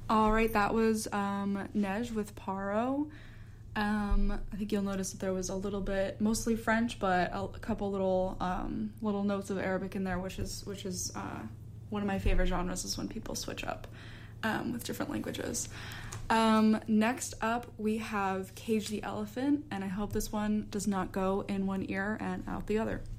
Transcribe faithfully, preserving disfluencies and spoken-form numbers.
All right, that was um, Nej with Paro. Um, I think you'll notice that there was a little bit, mostly French, but a, a couple little um, little notes of Arabic in there, which is which is uh, one of my favorite genres. Is when people switch up um, with different languages. Um, next up, we have Cage the Elephant, and I hope this one does not go in one ear and out the other.